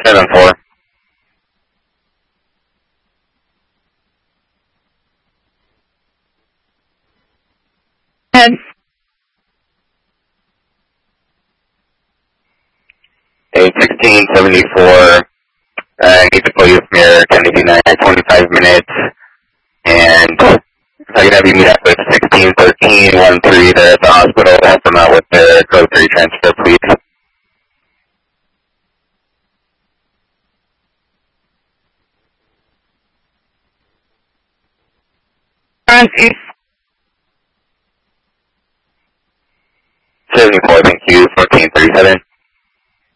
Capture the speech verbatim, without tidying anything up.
seven four. Head. eight sixteen seventy-four. I need to pull you from your ten eighty-nine at twenty-five minutes. And if I could have you meet up with sixteen thirteen one three there at the hospital to help them out with their code three transfer, please. Francis. seventy-four,